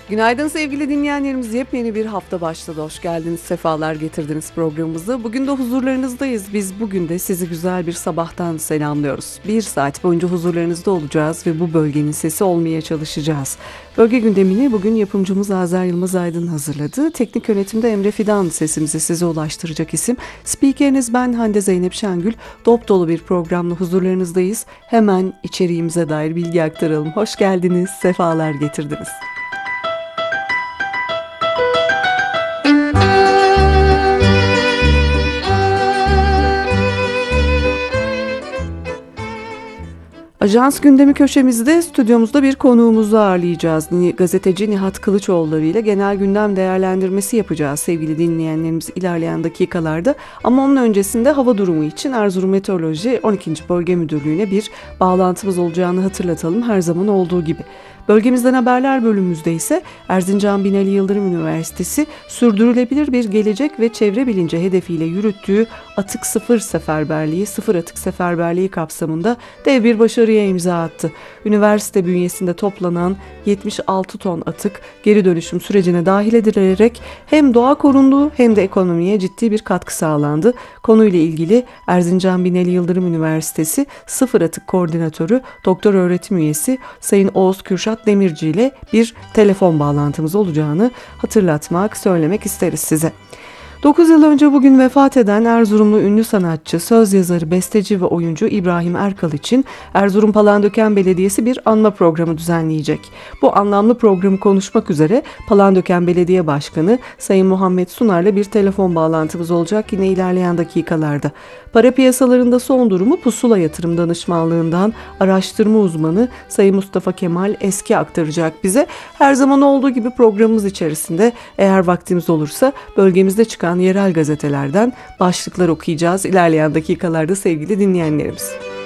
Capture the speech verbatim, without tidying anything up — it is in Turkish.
Günaydın sevgili dinleyenlerimiz. Yepyeni bir hafta başladı. Hoş geldiniz, sefalar getirdiniz programımıza. Bugün de huzurlarınızdayız. Biz bugün de sizi güzel bir sabahtan selamlıyoruz. Bir saat boyunca huzurlarınızda olacağız ve bu bölgenin sesi olmaya çalışacağız. Bölge gündemini bugün yapımcımız Azer Yılmaz Aydın hazırladı. Teknik yönetimde Emre Fidan, sesimizi size ulaştıracak isim. Spikeriniz ben Hande Zeynep Şengül. Dop dolu bir programla huzurlarınızdayız. Hemen içeriğimize dair bilgi aktaralım. Hoş geldiniz, sefalar getirdiniz. Ajans gündemi köşemizde stüdyomuzda bir konuğumuzu ağırlayacağız. Gazeteci Nihat Kılıçoğulları ile genel gündem değerlendirmesi yapacağız sevgili dinleyenlerimiz ilerleyen dakikalarda. Ama onun öncesinde hava durumu için Erzurum Meteoroloji on ikinci Bölge Müdürlüğü'ne bir bağlantımız olacağını hatırlatalım her zaman olduğu gibi. Bölgemizden haberler bölümümüzde ise Erzincan Binali Yıldırım Üniversitesi sürdürülebilir bir gelecek ve çevre bilinci hedefiyle yürüttüğü Atık Sıfır Seferberliği, Sıfır Atık Seferberliği kapsamında dev bir başarıya imza attı. Üniversite bünyesinde toplanan yetmiş altı ton atık geri dönüşüm sürecine dahil edilerek hem doğa korundu hem de ekonomiye ciddi bir katkı sağlandı. Konuyla ilgili Erzincan Binali Yıldırım Üniversitesi Sıfır Atık Koordinatörü Doktor Öğretim Üyesi Sayın Oğuz Kürşat Demirci ile bir telefon bağlantımız olacağını hatırlatmak, söylemek isteriz size. dokuz yıl önce bugün vefat eden Erzurumlu ünlü sanatçı, söz yazarı, besteci ve oyuncu İbrahim Erkal için Erzurum Palandöken Belediyesi bir anma programı düzenleyecek. Bu anlamlı programı konuşmak üzere Palandöken Belediye Başkanı Sayın Muhammed Sunar'la bir telefon bağlantımız olacak yine ilerleyen dakikalarda. Para piyasalarında son durumu Pusula Yatırım Danışmanlığından araştırma uzmanı Sayın Mustafa Kemal Eski aktaracak bize. Her zaman olduğu gibi programımız içerisinde eğer vaktimiz olursa bölgemizde çıkan yerel gazetelerden başlıklar okuyacağız ilerleyen dakikalarda sevgili dinleyenlerimiz.